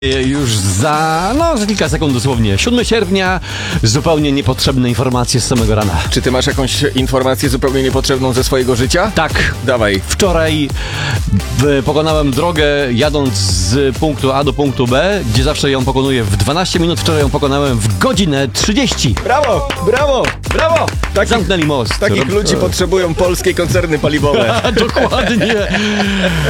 Już za kilka sekund dosłownie. 7 sierpnia, zupełnie niepotrzebne informacje z samego rana. Czy ty masz jakąś informację zupełnie niepotrzebną ze swojego życia? Tak. Dawaj. Wczoraj pokonałem drogę jadąc z punktu A do punktu B, gdzie zawsze ją pokonuję w 12 minut. Wczoraj ją pokonałem w godzinę 30. Brawo, brawo, brawo! Zamknęli most. Takich ludzi potrzebują polskie koncerny paliwowe. Dokładnie.